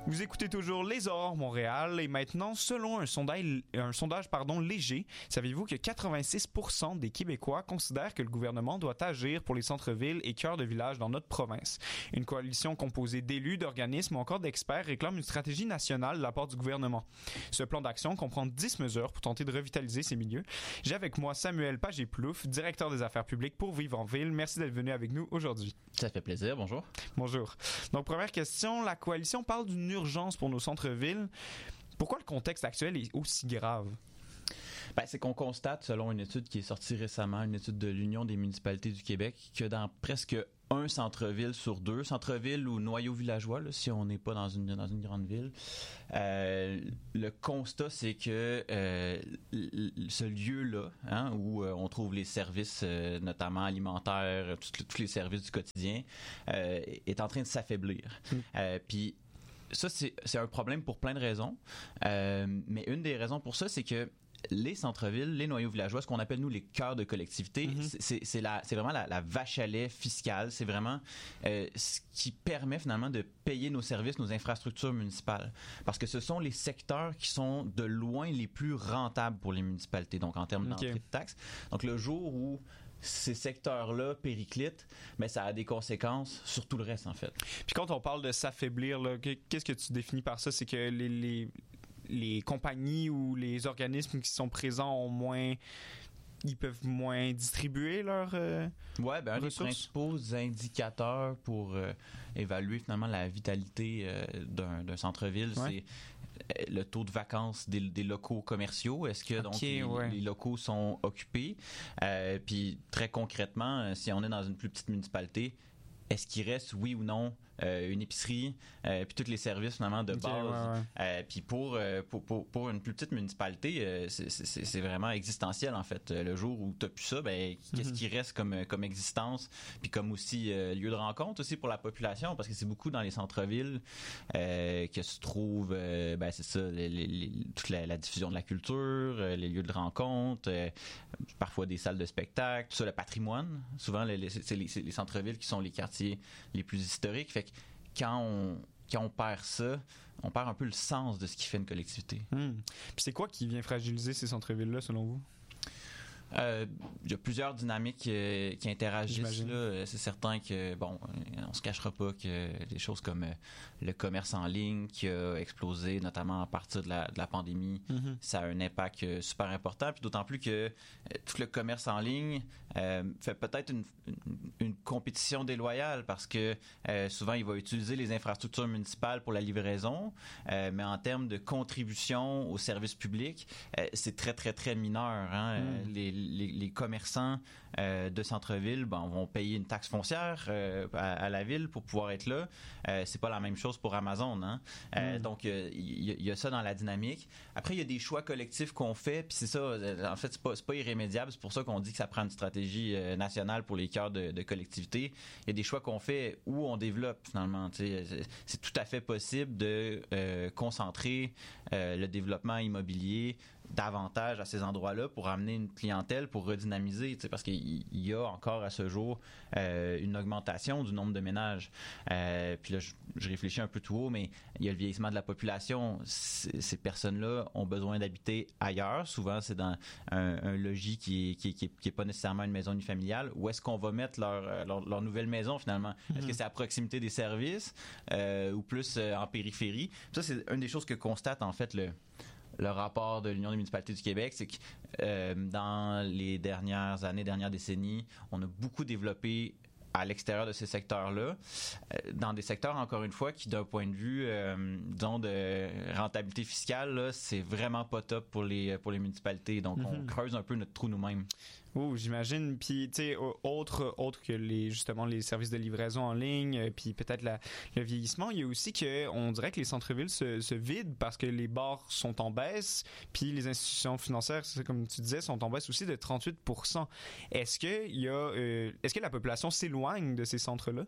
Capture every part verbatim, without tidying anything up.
Vous écoutez toujours Les Aurores Montréal et maintenant, selon un sondage, un sondage pardon, léger, saviez-vous que quatre-vingt-six pour cent des Québécois considèrent que le gouvernement doit agir pour les centres-villes et cœurs de village dans notre province? Une coalition composée d'élus, d'organismes ou encore d'experts réclame une stratégie nationale de la part du gouvernement. Ce plan d'action comprend dix mesures pour tenter de revitaliser ces milieux. J'ai avec moi Samuel Pagé-Plouffe, directeur des affaires publiques pour Vivre en Ville. Merci d'être venu avec nous aujourd'hui. Ça fait plaisir, bonjour. Bonjour. Donc, première question, la coalition parle d'une urgence pour nos centres-villes. Pourquoi le contexte actuel est aussi grave? Ben, c'est qu'on constate, selon une étude qui est sortie récemment, une étude de l'Union des municipalités du Québec, que dans presque un centre-ville sur deux, centre-ville ou noyau villageois, là, si on n'est pas dans une, dans une grande ville, euh, le constat, c'est que euh, ce lieu-là, hein, où euh, on trouve les services, euh, notamment alimentaires, tous les services du quotidien, euh, est en train de s'affaiblir. Mmh. Euh, puis ça, c'est, c'est un problème pour plein de raisons. Euh, mais une des raisons pour ça, c'est que les centres-villes, les noyaux villageois, ce qu'on appelle nous les cœurs de collectivité, mm-hmm. c'est, c'est, la, c'est vraiment la, la vache à lait fiscale. C'est vraiment euh, ce qui permet finalement de payer nos services, nos infrastructures municipales. Parce que ce sont les secteurs qui sont de loin les plus rentables pour les municipalités, donc en termes okay. d'entrée de taxes. Donc le jour où ces secteurs-là périclitent, mais ça a des conséquences sur tout le reste, en fait. Puis quand on parle de s'affaiblir, là, qu'est-ce que tu définis par ça? C'est que les, les, les compagnies ou les organismes qui sont présents ont moins... Ils peuvent moins distribuer leurs euh, ouais, ben, un ressources? des principaux indicateurs pour euh, évaluer finalement la vitalité euh, d'un, d'un centre-ville, ouais. c'est le taux de vacances des, des locaux commerciaux. Est-ce que okay, donc les, ouais. les locaux sont occupés? Euh, puis très concrètement, si on est dans une plus petite municipalité, est-ce qu'il reste, oui ou non, euh, une épicerie, euh, puis tous les services finalement de okay, base. Ouais, ouais. Euh, puis pour, euh, pour, pour, pour une plus petite municipalité, euh, c'est, c'est, c'est vraiment existentiel en fait. Le jour où tu n'as plus ça, ben, qu'est-ce mm-hmm. qui reste comme, comme existence, puis comme aussi euh, lieu de rencontre aussi pour la population, parce que c'est beaucoup dans les centres-villes euh, que se trouve, euh, ben, c'est ça, les, les, les, toute la, la diffusion de la culture, euh, les lieux de rencontre, euh, parfois des salles de spectacle, tout ça, le patrimoine. Souvent, les, les, c'est, les, c'est les centres-villes qui sont les quartiers les plus historiques. Fait que quand on, quand on perd ça, on perd un peu le sens de ce qui fait une collectivité. Mmh. Puis c'est quoi qui vient fragiliser ces centres-villes-là, selon vous? Euh, il y a plusieurs dynamiques euh, qui interagissent là. C'est certain que bon, on se cachera pas que des choses comme euh, le commerce en ligne qui a explosé, notamment à partir de la, de la pandémie, mm-hmm. ça a un impact euh, super important. Puis d'autant plus que euh, tout le commerce en ligne euh, fait peut-être une, une, une compétition déloyale parce que euh, souvent il va utiliser les infrastructures municipales pour la livraison, euh, mais en termes de contribution au service public, euh, c'est très très très mineur. Hein? Mm. Les Les, les commerçants euh, de centre-ville ben, vont payer une taxe foncière euh, à, à la ville pour pouvoir être là. Euh, c'est pas la même chose pour Amazon. Hein? Euh, mm. Donc, il euh, y, y a ça dans la dynamique. Après, il y a des choix collectifs qu'on fait, puis c'est ça, en fait, c'est pas, c'est pas irrémédiable. C'est pour ça qu'on dit que ça prend une stratégie euh, nationale pour les cœurs de, de collectivité. Il y a des choix qu'on fait où on développe, finalement. C'est, c'est tout à fait possible de euh, concentrer euh, le développement immobilier davantage à ces endroits-là pour amener une clientèle, pour redynamiser, parce qu'il y a encore à ce jour euh, une augmentation du nombre de ménages. Euh, puis là, je, je réfléchis un peu tout haut, mais il y a le vieillissement de la population. C- ces personnes-là ont besoin d'habiter ailleurs. Souvent, c'est dans un, un logis qui est, qui, est, qui, est, qui est pas nécessairement une maison unifamiliale. Où est-ce qu'on va mettre leur, leur, leur nouvelle maison, finalement? Mm-hmm. Est-ce que c'est à proximité des services euh, ou plus euh, en périphérie? Ça, c'est une des choses que constate, en fait, le le rapport de l'Union des municipalités du Québec, c'est que euh, dans les dernières années, dernières décennies, on a beaucoup développé à l'extérieur de ces secteurs-là, euh, dans des secteurs, encore une fois, qui, d'un point de vue, euh, disons, de rentabilité fiscale, là, c'est vraiment pas top pour les, pour les municipalités. Donc, mm-hmm. on creuse un peu notre trou nous-mêmes. Oh, j'imagine. Puis, tu sais, autre, autre que les, justement, les services de livraison en ligne, puis peut-être la, le vieillissement, il y a aussi que, on dirait que les centres-villes se, se vident parce que les bars sont en baisse, puis les institutions financières, c'est comme tu disais, sont en baisse aussi de trente-huit pour cent. Est-ce que il y a, euh, est-ce que la population s'éloigne de ces centres-là?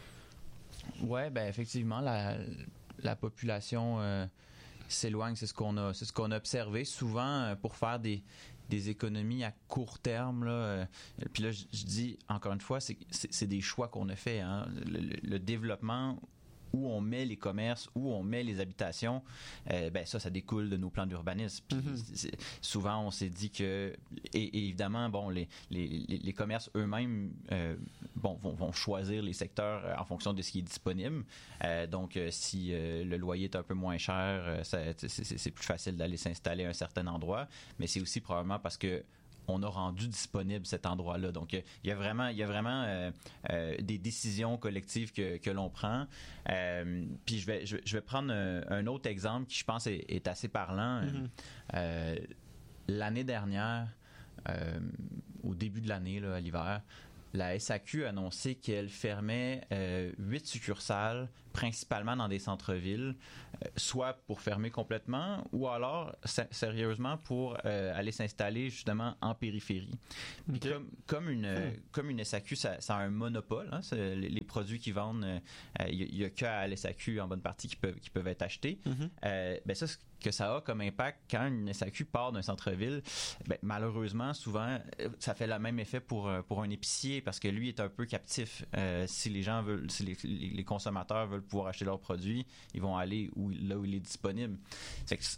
Ouais, ben effectivement, la, la population euh, s'éloigne, c'est ce qu'on a, c'est ce qu'on a observé souvent euh, pour faire des des économies à court terme. Là. Euh, puis là, je, je dis, encore une fois, c'est, c'est, c'est des choix qu'on a fait. Hein. Le, le développement où on met les commerces, où on met les habitations, euh, ben ça, ça découle de nos plans d'urbanisme. Puis mm-hmm. souvent, on s'est dit que, et, et évidemment, bon, les, les, les, les commerces eux-mêmes euh, bon, vont, vont choisir les secteurs en fonction de ce qui est disponible. Euh, donc, euh, si euh, le loyer est un peu moins cher, euh, ça, c'est, c'est, c'est plus facile d'aller s'installer à un certain endroit. Mais c'est aussi probablement parce que on a rendu disponible cet endroit-là. Donc, il y a vraiment, il y a vraiment euh, euh, des décisions collectives que, que l'on prend. Euh, puis, je vais, je, je vais prendre un, un autre exemple qui, je pense, est, est assez parlant. Mm-hmm. Euh, l'année dernière, euh, au début de l'année, là, à l'hiver, la S A Q a annoncé qu'elle fermait euh, huit succursales, principalement dans des centres-villes, euh, soit pour fermer complètement ou alors, s- sérieusement, pour euh, aller s'installer justement en périphérie. Puis okay. comme, comme, une, euh, comme une S A Q, ça, ça a un monopole. Hein, c'est, les, les produits qu'ils vendent, il euh, n'y a, a qu'à la S A Q en bonne partie qui peuvent, qui peuvent être achetés. Mm-hmm. Euh, ben ça, que ça a comme impact quand une S A Q part d'un centre-ville, ben, malheureusement, souvent, ça fait le même effet pour, pour un épicier parce que lui est un peu captif. Euh, si les gens veulent, si les, les consommateurs veulent pouvoir acheter leurs produits, ils vont aller où, là où il est disponible. C'est que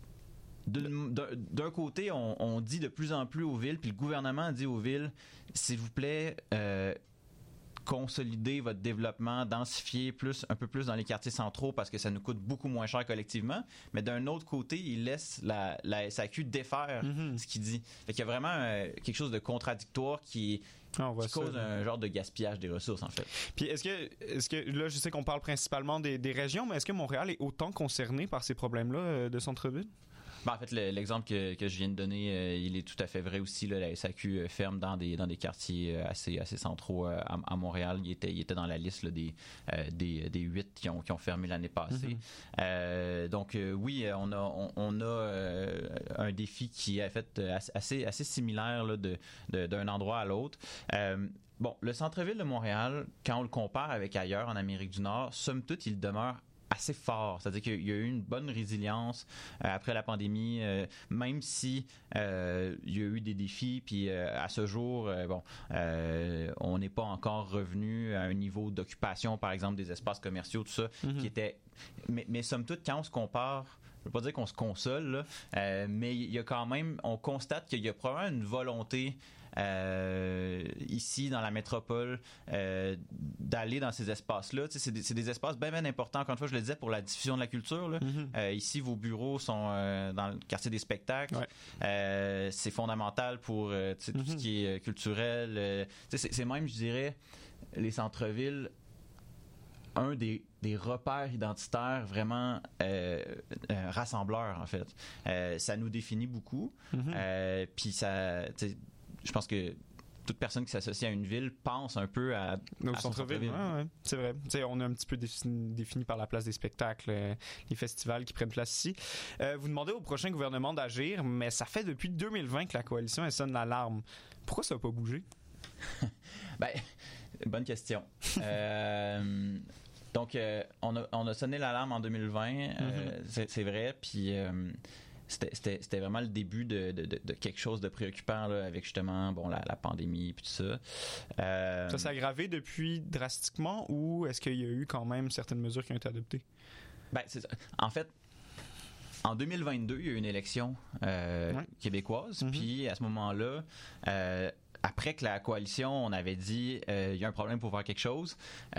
d'un, d'un côté, on, on dit de plus en plus aux villes, puis le gouvernement dit aux villes, s'il vous plaît, euh, consolider votre développement, densifier plus, un peu plus dans les quartiers centraux parce que ça nous coûte beaucoup moins cher collectivement. Mais d'un autre côté, il laisse la, la S A Q défaire mm-hmm. ce qu'il dit. Fait qu'il y a vraiment euh, quelque chose de contradictoire qui, ah, qui cause ça, un genre de gaspillage des ressources, en fait. Puis est-ce que, est-ce que là, je sais qu'on parle principalement des, des régions, mais est-ce que Montréal est autant concerné par ces problèmes-là euh, de centre-ville? Ben, en fait, le, l'exemple que, que je viens de donner, euh, il est tout à fait vrai aussi. Là, la S A Q euh, ferme dans des, dans des quartiers assez, assez centraux euh, à, à Montréal. Il était, il était dans la liste là, des, euh, des, des huit qui ont, qui ont fermé l'année passée. Mm-hmm. Euh, donc, euh, oui, on a, on, on a euh, un défi qui est fait assez, assez similaire là, de, de, d'un endroit à l'autre. Euh, bon, le centre-ville de Montréal, quand on le compare avec ailleurs en Amérique du Nord, somme toute, il demeure assez fort, c'est-à-dire qu'il y a eu une bonne résilience euh, après la pandémie, euh, même si euh, il y a eu des défis, puis euh, à ce jour, euh, bon, euh, on n'est pas encore revenu à un niveau d'occupation, par exemple, des espaces commerciaux, tout ça, mm-hmm. qui était... Mais, mais somme toute, quand on se compare, je veux pas dire qu'on se console, là, euh, mais il y a quand même, on constate qu'il y a probablement une volonté Euh, ici dans la métropole euh, d'aller dans ces espaces-là. Tu sais, c'est, des, c'est des espaces bien bien importants, encore une fois je le disais, pour la diffusion de la culture là. Mm-hmm. Euh, ici vos bureaux sont euh, dans le quartier des spectacles. Ouais. Euh, c'est fondamental pour euh, tu sais, mm-hmm. tout ce qui est culturel. Euh, tu sais, c'est, c'est même je dirais les centres-villes un des, des repères identitaires vraiment euh, euh, rassembleurs en fait. Euh, ça nous définit beaucoup. Mm-hmm. Euh, puis ça, tu sais, je pense que toute personne qui s'associe à une ville pense un peu à, au à centre-ville. centre-ville. Ouais, ouais, c'est vrai. T'sais, on est un petit peu défini, défini par la place des spectacles, euh, les festivals qui prennent place ici. Euh, vous demandez au prochain gouvernement d'agir, mais ça fait depuis deux mille vingt que la coalition elle sonne l'alarme. Pourquoi ça n'a pas bougé? Ben, bonne question. euh, donc, euh, on, a, on a sonné l'alarme en deux mille vingt, mm-hmm. euh, c'est, c'est vrai, puis... Euh, C'était, c'était, c'était vraiment le début de, de, de, de quelque chose de préoccupant là, avec justement bon, la, la pandémie et tout ça. Euh... Ça s'est aggravé depuis drastiquement ou est-ce qu'il y a eu quand même certaines mesures qui ont été adoptées? Ben, c'est ça. En fait, en deux mille vingt-deux, il y a eu une élection euh, ouais. québécoise. Mm-hmm. Puis à ce moment-là, euh, après que la coalition, on avait dit euh, il y a un problème pour faire quelque chose,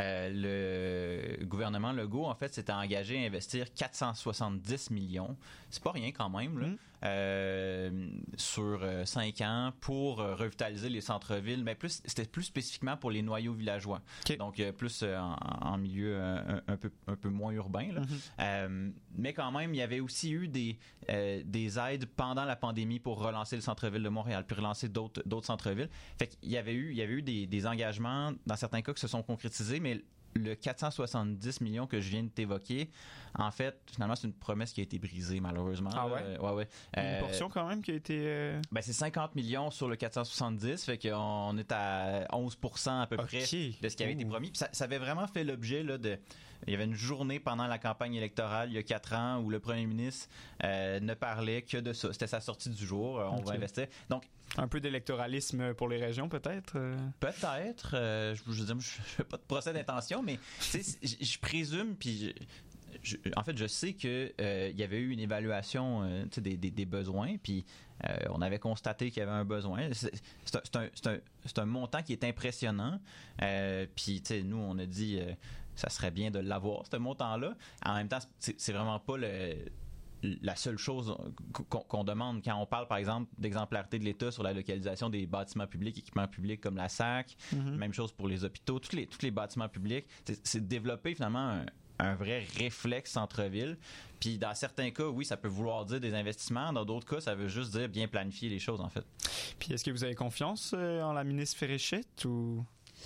euh, le gouvernement Legault, en fait, s'était engagé à investir quatre cent soixante-dix millions. C'est pas rien quand même, là. Mm. Euh, sur euh, cinq ans pour euh, revitaliser les centres-villes, mais plus c'était plus spécifiquement pour les noyaux villageois. Okay. Donc euh, plus euh, en, en milieu euh, un, un peu un peu moins urbain là. Mm-hmm. Euh, mais quand même, il y avait aussi eu des euh, des aides pendant la pandémie pour relancer le centre-ville de Montréal, puis relancer d'autres d'autres centres-villes. Fait qu'il y avait eu il y avait eu des des engagements dans certains cas qui se sont concrétisés, mais le quatre cent soixante-dix millions que je viens de t'évoquer, en fait, finalement, c'est une promesse qui a été brisée, malheureusement. Ah ouais? Euh, ouais, ouais. Une euh, portion quand même qui a été... Euh... Ben, c'est cinquante millions sur le quatre cent soixante-dix, fait qu'on est à onze pour cent à peu okay. près de ce qui avait Ouh. été promis. Puis ça, ça avait vraiment fait l'objet là, de, il y avait une journée pendant la campagne électorale il y a quatre ans où le premier ministre euh, ne parlait que de ça. C'était sa sortie du jour. On okay. va investir. Donc un peu d'électoralisme pour les régions, peut-être? Euh... Peut-être. Euh, je je veux dire, je fais pas de procès d'intention, mais je, je présume, puis je, je, en fait, je sais qu'il euh, y avait eu une évaluation euh, des, des, des besoins, puis euh, on avait constaté qu'il y avait un besoin. C'est, c'est, un, c'est, un, c'est, un, c'est un montant qui est impressionnant. Euh, puis, tu sais, nous, on a dit euh, ça serait bien de l'avoir, ce montant-là. En même temps, c'est, c'est vraiment pas le... la seule chose qu'on, qu'on demande quand on parle, par exemple, d'exemplarité de l'État sur la localisation des bâtiments publics, équipements publics comme la S A C, mm-hmm. même chose pour les hôpitaux, tous les, tous les bâtiments publics, c'est, c'est de développer finalement un, un vrai réflexe centre-ville. Puis dans certains cas, oui, ça peut vouloir dire des investissements. Dans d'autres cas, ça veut juste dire bien planifier les choses, en fait. Puis est-ce que vous avez confiance en la ministre Féréchette ou...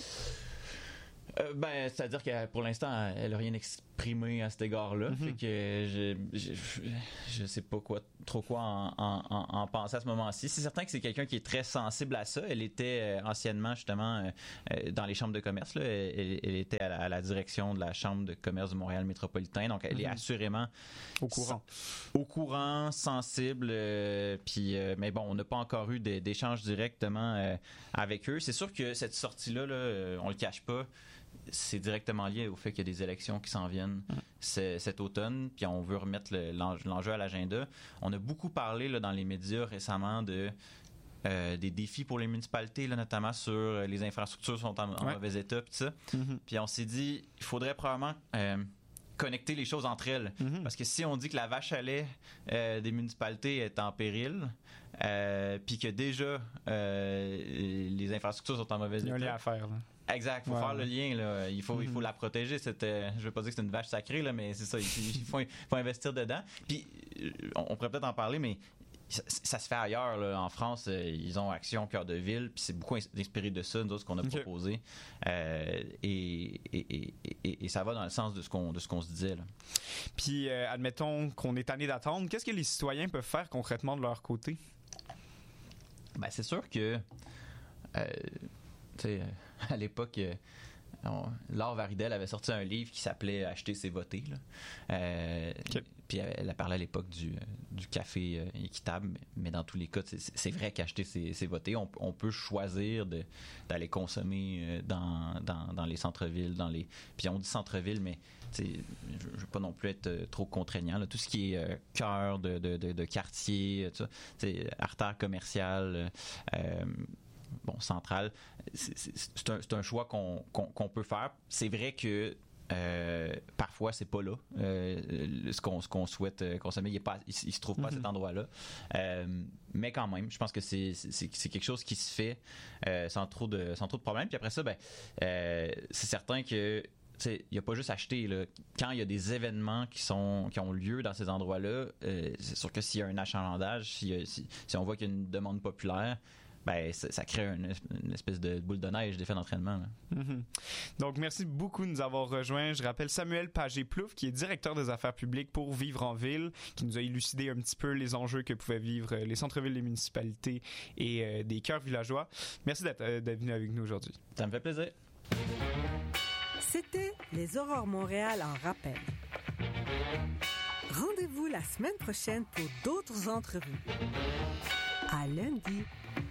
Euh, ben, c'est-à-dire que pour l'instant, elle n'a rien exprimé à cet égard-là. Mm-hmm. Fait que je, je, je sais pas quoi, trop quoi en, en, en penser à ce moment-ci. C'est certain que c'est quelqu'un qui est très sensible à ça. Elle était euh, anciennement, justement, euh, dans les chambres de commerce. Là. Elle, elle était à la, à la direction de la Chambre de commerce du Montréal métropolitain. Donc, elle mm-hmm. est assurément... Au courant. Sen- au courant, sensible. Euh, puis, euh, mais bon, on n'a pas encore eu de, d'échanges directement euh, avec eux. C'est sûr que cette sortie-là, là, euh, on le cache pas, c'est directement lié au fait qu'il y a des élections qui s'en viennent mmh. cet automne, puis on veut remettre le, l'enjeu à l'agenda. On a beaucoup parlé là, dans les médias récemment de euh, des défis pour les municipalités, là, notamment sur les infrastructures sont en, en ouais. mauvais état, puis ça. Mmh. Puis on s'est dit, il faudrait probablement euh, connecter les choses entre elles, mmh. parce que si on dit que la vache à lait euh, des municipalités est en péril, euh, puis que déjà euh, les infrastructures sont en mauvais état, il y a un lien à faire, là. Exact, il faut ouais, faire ouais. le lien. Là. Il, faut, mm-hmm. il faut la protéger. Cette, euh, je ne veux pas dire que c'est une vache sacrée, là, mais c'est ça. Il, il, faut, il faut investir dedans. Puis, on, on pourrait peut-être en parler, mais ça, ça se fait ailleurs. Là. En France, euh, ils ont Action Cœur de Ville, puis c'est beaucoup inspiré de ça, nous autres, ce qu'on a okay. proposé. Euh, et, et, et, et ça va dans le sens de ce qu'on, de ce qu'on se disait. Là. Puis, euh, admettons qu'on est tanné d'attendre. Qu'est-ce que les citoyens peuvent faire concrètement de leur côté? Ben, c'est sûr que... Euh, tu sais... À l'époque, euh, on, Laure Varidel avait sorti un livre qui s'appelait « Acheter, c'est voter ». Euh, okay. Puis elle, elle a parlé à l'époque du, du café euh, équitable, mais dans tous les cas, c'est, c'est vrai qu'acheter, c'est, c'est voter. On, on peut choisir de, d'aller consommer dans, dans, dans les centres-villes. Dans les... Puis on dit centre-ville, mais je ne veux pas non plus être trop contraignant. Là. Tout ce qui est euh, cœur de, de, de, de quartier, tout ça, artère commerciale... Euh, bon, central, c'est, c'est, c'est, un, c'est un choix qu'on, qu'on, qu'on peut faire. C'est vrai que euh, parfois, c'est pas là. Euh, ce, qu'on, ce qu'on souhaite consommer, il ne se trouve pas mm-hmm. à cet endroit-là. Euh, mais quand même, je pense que c'est, c'est, c'est quelque chose qui se fait euh, sans, trop de, sans trop de problèmes. Puis après ça, ben, euh, c'est certain que il n'y a pas juste acheter. Là. Quand il y a des événements qui, sont, qui ont lieu dans ces endroits-là, euh, c'est sûr que s'il y a un achalandage, si, si, si on voit qu'il y a une demande populaire, ben, ça, ça crée une, une espèce de boule de neige d'effet d'entraînement. Mm-hmm. Donc, merci beaucoup de nous avoir rejoints. Je rappelle Samuel Pagé-Plouffe, qui est directeur des affaires publiques pour Vivre en ville, qui nous a élucidé un petit peu les enjeux que pouvaient vivre les centres-villes des municipalités et euh, des cœurs villageois. Merci d'être, euh, d'être venu avec nous aujourd'hui. Ça me fait plaisir. C'était les Aurores Montréal en rappel. Rendez-vous la semaine prochaine pour d'autres entrevues. À lundi.